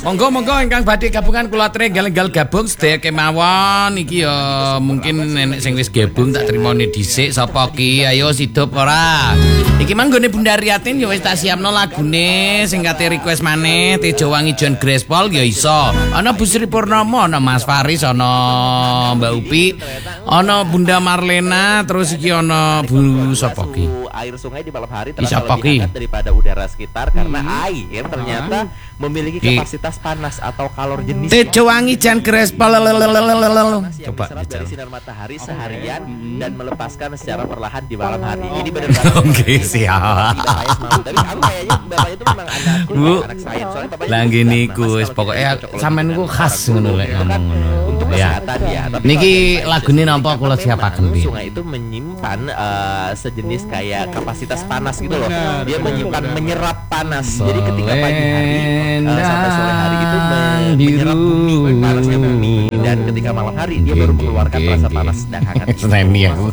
Monggo ingkang badhe gabungan kula enggal gabung sedaya kemawon iki ya mungkin nenek sing wis gabung tak trimone dhisik sapa ki ayo sidup ora. Iki manggone Bunda Riatin ya wis tak siapno lagune sing kate request maneh Tejo Wangi John Grespol ya iso. Ana Bu Sri Purnomo, ana Mas Faris, ana Mbak Upi, ana Bunda Marlena, terus iki ana Bu sapa ki? Air sungai di malam hari terasa lebih hangat daripada udara sekitar karena air ternyata memiliki kapasitas panas atau kalor jenis Tejo Wangi John Grespol. Coba dari sinar matahari seharian dan melepaskan secara perlahan di malam hari. Ini benar-benar oke siap. Tapi aku kayaknya bapaknya itu memang anak sains soalnya bapaknya lagi niku wis pokoke sampean niku khas ngono lek ngomong ngono. Untuk kesehatan ya. Niki lagune napa kula siapaken piye? Sungai itu menyimpan sejenis kayak kapasitas panas gitu loh. Dia menyimpan menyerap panas. Jadi ketika pagi hari sampai sore hari itu menyerap bumi, panasnya bumi, dan ketika malam hari dia baru mengeluarkan rasa panas dan hangat. Seneni aku.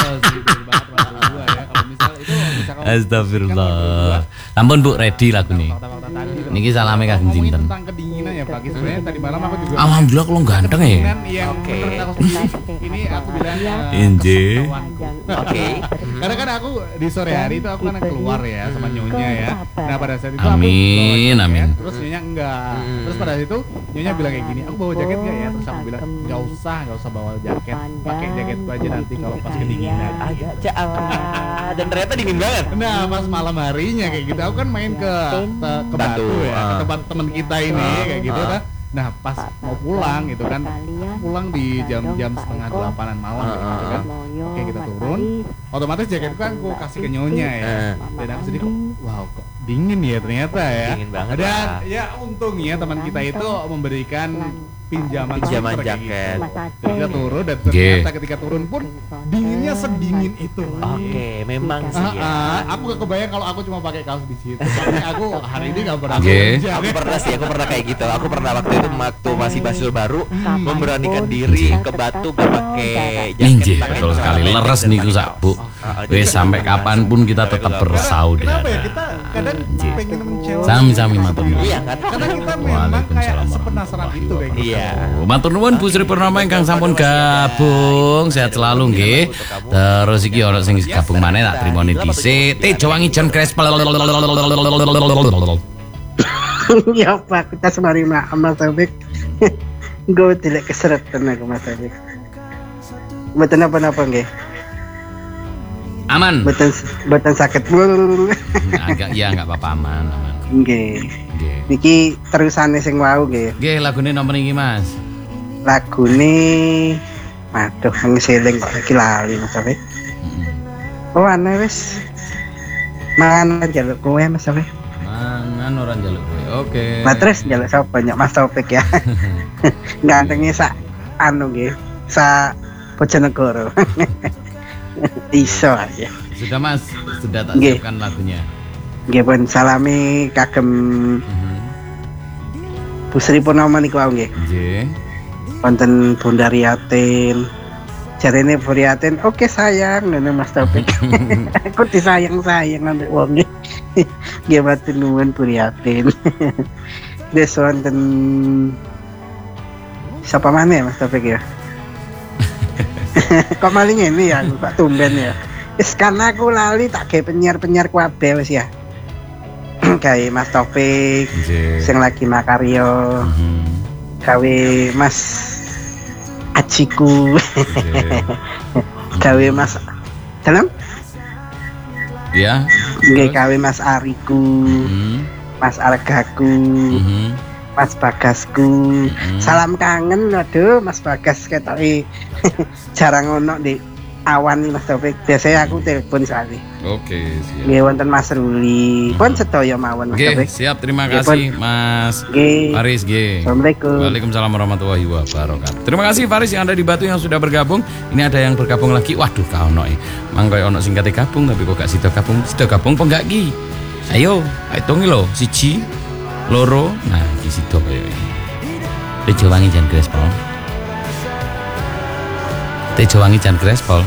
Astagfirullah. Ampun Bu, ready lagu nih. Niki salame kagem sinten? Tentang kedinginan ya Pak. Sebenarnya tadi malam aku juga alhamdulillah kalau ganteng ya. Oke. Ini aku bilang Inje. Oke. Karena kan aku di sore hari itu aku kan keluar ya sama nyonya ya. Nah pada saat itu amin, aku amin. Terus nyonya enggak. Terus pada saat itu nyonya bilang kayak gini, aku bawa jaket enggak ya? Terus aku bilang enggak usah bawa jaket. Pakai jaket aja nanti kalau pas kedinginan. Dan ternyata dingin banget. Nah pas malam harinya kayak gitu, aku kan main ke Batu ya, ke tempat teman kita ini kayak gitu kan. Nah pas mau pulang gitu kan, pulang di jam-jam setengah 8-an malam gitu kan. Oke kita turun, otomatis jaketku kan aku kasih ke nyonya ya. Dan aku sedih kok, wow kok dingin ya ternyata ya. Dingin banget. Dan ya untungnya teman kita itu memberikan pinjaman jaket. Kita turun dan ternyata ketika turun pun dinginnya sedingin itu. Oke, memang sih ya. Aku gak kebayang kalau aku cuma pakai kaos di situ. Aku hari ini gak pernah. Aku pernah kayak gitu. Aku pernah waktu masih mahasiswa baru memberanikan diri ke Batu gak pakai jaket. Betul sekali. Leres niku sak Bu. Wes sampai kapanpun kita tetap bersaudara. Kenapa ya kita kadang pengen mencewa. Sami-sami matur nuwun. Iya kan? Karena kita memang kayak sepenasaran itu kayak gitu. Iya. Matur nuwun Bu Sri Purnomo ingkang sampun gabung. Sehat selalu nggih. Terus iki ana sing gabung maneh tak trimone dhisik. Tejo Wangi John Grespol. Ya Pak, kita semari Mas Taufik. Gue tidak keseretan aku Mas Taufik. Mboten apa-apa nggih. Aman. Mboten sakit. Agak ya enggak apa-apa aman. Nggih. Niki terusane sing wau nggih. Nggih, lagune nomor iki Mas. Lagune aduh ngeseling kok iki lali Mas Taufik. Oh aneh wis. Mangan jaluk kowe Mas Taufik. Mangan ora njaluk kowe. Oke. Lah terus njaluk sapa nyok Mas Taufik ya. Gantengnya sak anu nggih. Sak Bojonegoro. Iso aja. Sudah Mas, sudah tak siapkan lagunya. Nggih pun salami kagem Bu Sri Purnomo niku wae nggih. Nggih. Wonten Bunda Riatin. Jarene Bu Riatin, oke sayang ngono Mas Taufik. Aku disayang-sayang ambek wong iki. Nggih matur nuwun Bu Riatin. Wis wonten sapa maneh Mas Taufik ya? Kok maling ini ya Pak tumben ya. Wis karena aku lali tak gawe penyiar-penyiar kabeh wis ya. Kayak Mas Taufik sing lagi makaryo. Gawe Mas Ajiku. Gawe Mas dalam? Ya. Nggih gawe Mas Ariku. Mas Argaku. Mas Bagasku. Salam kangen aduh Mas Bagas ketoke jarang ono di awan Mas Taufik. Biasanya aku telepon sekali. Oke, siap. Nggih wonten Mas Ruli. Pun sedaya mawon Mas Taufik. Siap, terima kasih Mas Faris nggih. Assalamualaikum. Waalaikumsalam warahmatullahi wabarakatuh. Terima kasih Faris yang ada di Batu yang sudah bergabung. Ini ada yang bergabung lagi. Waduh, ka ono e. Mangko ono sing kate gabung tapi kok gak sida gabung. Sida gabung apa enggak ki? Ayo, hitungi lho. 1 loro. Nah, iki sida kaya iki. Tejo Wangi John Grespol. Tejo Wangi John Grespol.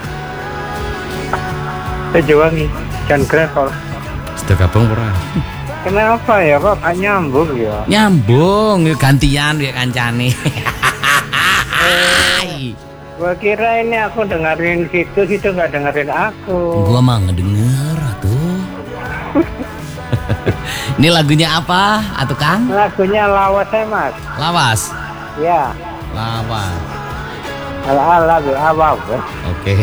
Tejo Wangi John Grespol. Sudah gabung ora? Kenapa ya kok gak nyambung ya? Nyambung, gantian ya kancane. Gua kira ini aku dengerin situ nggak dengerin aku. Gua mah ngedenger tuh. Ini lagunya apa, atuh Kang? Lagunya Lawas ya Mas. Lawas. Ya. Lawas. Ala-ala apa? Oke.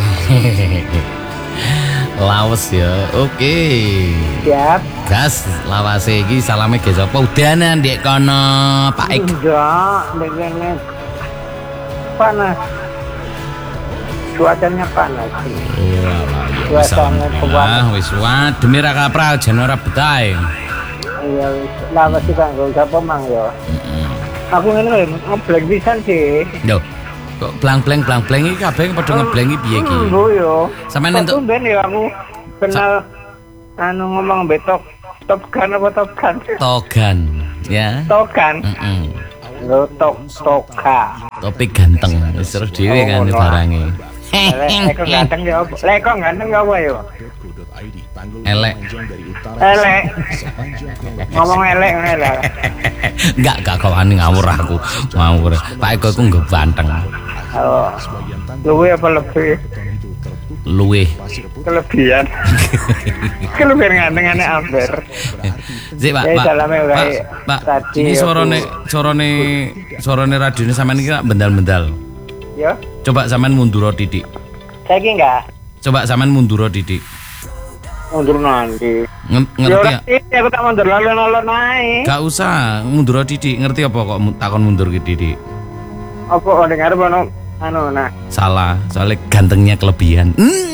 Lawas ya. Oke. Siap. Gas lawase iki salame ge sapa udanan ndek kono Pak Ek. Enggak, begini panas. Cuacanya panas. Cuacanya kuat. Wis wae demi ra kapral jan ora betah. Iya, lawas sih kan gak usah pemang ya. Aku ngene lho, ngebleng pisan sih. Lho, kok blang-blang iki kabeh padha ngeblengi piye iki? Oh yo. Sampeyan entuk ben ya aku kenal ngomong betok Togan apa Togan? Togan, ya. Togan. Lo toka. Topik ganteng, wis terus dhewe kan barange. Lek ganteng ya. Lek kok ganteng ya apa yo? Elek. Elek. Ngomong elek ngene lho. Enggak kawani ngawur aku. Ngawur. Pak Eko iku nggo ganteng. Oh. Luwe apa lebih? Luwe. Kelebihan. Kelebihan ngantengane amber. Sik, Pak. Pak. Iki sorone radione sampean iki bendal-bendal. Ya. Coba sampean mundur titik. Saiki enggak? Coba sampean mundur titik. Mundur nanti. Ngerti ya? Iya, aku tak mundur lalu naik. Gak usah mundur titik. Ngerti apa kok takon mundur titik? Apa dengar ono nah. Salah, soalnya gantengnya kelebihan.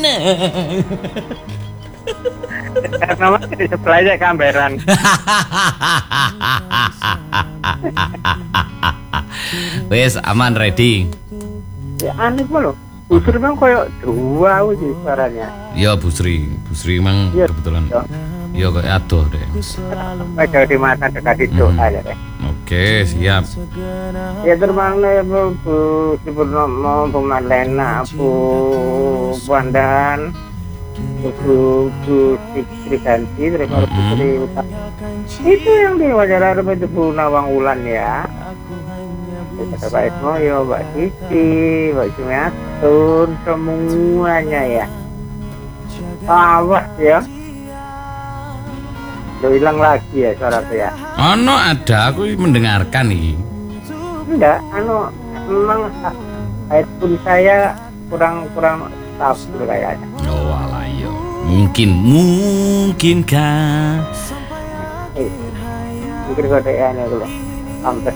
Karena masih di sebelah aja kamberan. Wes aman ready. Ya aneh loh. Busri memang koyo dua sih suaranya. Ya Busri memang ya, kebetulan. Ya kok adoh deh. Baca di mata dekat itu aja deh. Oke, siap. Ya terbangnya Bu Purnomo, Bu Marlena, Bu Wandan, Bu Triganti, terima kasih. Itu yang di wawancara itu Bu Nawang Wulan ya. Ada Pak Ismoyo, Mbak Siti, Mbak Sumiatun, semuanya ya. Awas ya. Udah hilang lagi ya suara saya. No ada, aku mendengarkan nih. Enggak, memang iPhone saya kurang stabil kayaknya. Oh alah iya. Mungkinkah? Mungkin kodeannya dulu. Sampai.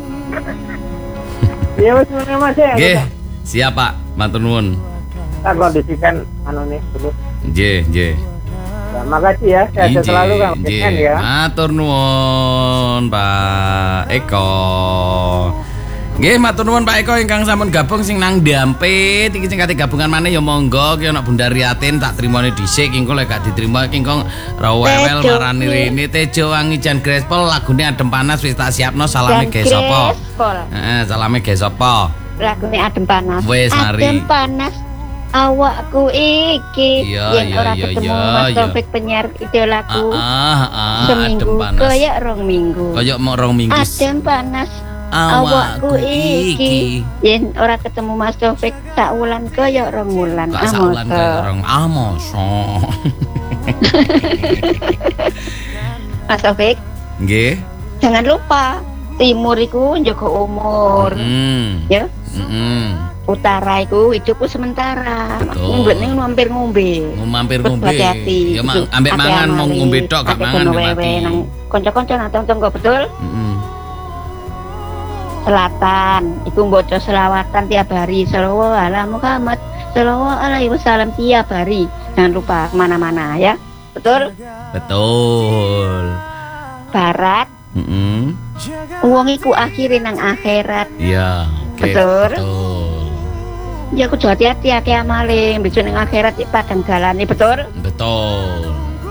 Iya Mas Mas ya. Nggih, siap Pak, matur nuwun. Tak kondisikan nih dulu. Nggih. Ya, makasih ya, sehat selalu Kang. Ya. Matur nuwun Pak Eko. Nggih, matur nuwun Pak Eko ingkang sampun gabung sing nang Dampit. Iki sing kate gabungan maneh ya monggo ki ana Bunda Riatin tak trimone dhisik engko lek gak diterima ki engko rawel marani rene Tejo Wangi Jan Grespol lagune adem panas wis tak siapno salame ge sapa? Heeh, salame ge sapa? Lagune adem panas. Wis mari. Adem panas. Awakku iki yang ora ketemu Mas Taufik penyiar idolaku. Seminggu kayak 2 minggu. Kayak mau 2 minggu. Adem panas. Awakku iki yen ora ketemu Mas Taufik sak wulan kaya 2 wulan. Sak wulan kaya 2. Amoso. Mas Taufik. Nggih. Jangan lupa timur iku njaga umur. Ya. Utara iku hidupku sementara. Ngombe mampir ngombe. Hati-hati. Ya ambek mangan mau ngombe tok gak mangan mati. Nang kanca-kanca nang tonggo betul? Selatan, iku mboco selawatan tiap hari. Shallallahu ala Muhammad, shallallahu alaihi wasallam tiap hari. Jangan lupa kemana-mana ya. Betul? Betul. Barat. Uang iku akhire nang akhirat. Iya, oke. Betul. Ya aku hati-hati akeh amale, besok nang akhirat padang dalane, betul? Betul.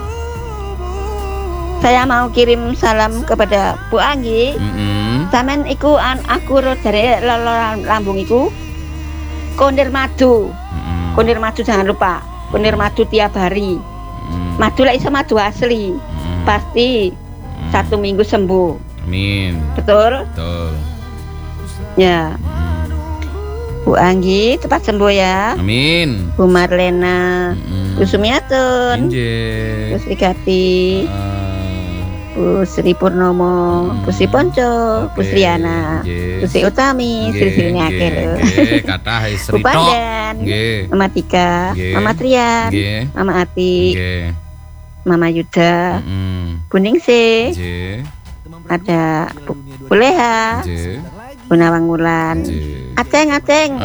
Saya mau kirim salam kepada Bu Anggi. Sampeyan iku aku dari lambung iku kondir madu. Kondir madu jangan lupa. Kondir madu tiap hari. Madu lah iso madu asli. Pasti 1 minggu sembuh. Amin. Betul? Betul. Ya. Bu Anggi cepat sembuh ya. Amin. Bu Marlena, Bu Sumiatun, Bu Sri Gati, Bu Sri Purnomo, Bu Sri Ponco, Bu Sri Ana, Bu Sri Utami, Sri Nyakir, Kathah Bu Sri Pandan, Mama Tika, Mama Trian, Mama Ati, Mama Yuda, Bu Ningsih, ada Bu Leha, Bu Nawang Wulan, Aceng,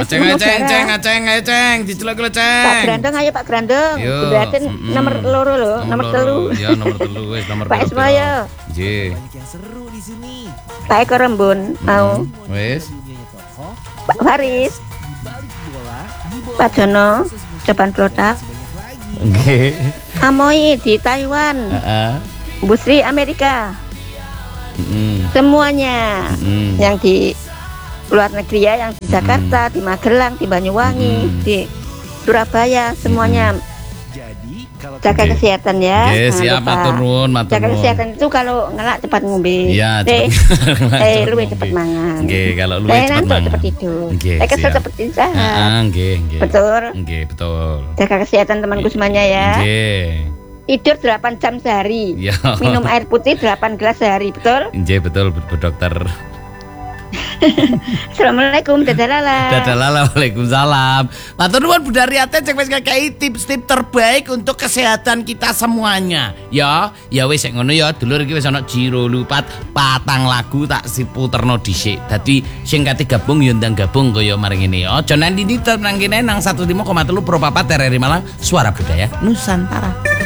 dicelok lo Ceng. Pak Grandong, ayo Pak Grandong. Berarti nomor loro loh, nomor telu. Ya nomor telu wis nomor. Pak Ismail. Nggih. Pak Eko Rembun mau. Wis. Pak Faris. Pak Jono, depan Plotak. Nggih. Amoy di Taiwan. Bu Sri Amerika. Semuanya yang di luar negeri ya, yang di Jakarta, di Magelang, di Banyuwangi, di Surabaya, semuanya jaga kesehatan ya. Siap, matur nuwun. Jaga kesehatan itu kalau ngelak cepat ngombe. Iya, luwih cepat mangan. Nggih, kalau luwih cepat mangan. Cepat tidur. Nggih, kesel cepat istirahat. Nggih. Betul. Nggih, betul. Jaga kesehatan temanku semuanya ya. Nggih. Tidur 8 jam sehari. Ya. Minum air putih 8 gelas sehari, betul? Nggih, betul, Bu Dokter. Assalamualaikum, dadalala. Waalaikumsalam. Matur nuwun Bu Daryate cek wis kakei tips-tips terbaik untuk kesehatan kita semuanya. Ya wis sik ngono ya, dulur iki wis ana Jiro Lupat 4 lagu tak puterno dhisik. Dadi sing kate gabung ya ndang gabung kaya maring ngene ya. Aja nang ndi nang kene nang 15,3 Pro 4 RRI Malang, Suara Budaya Nusantara.